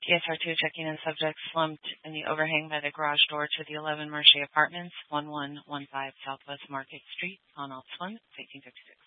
PSR2 checking in subject slumped in the overhang by the garage door to the 11 Marche Apartments, 1115 Southwest Market Street, on Alt Swim, 1856.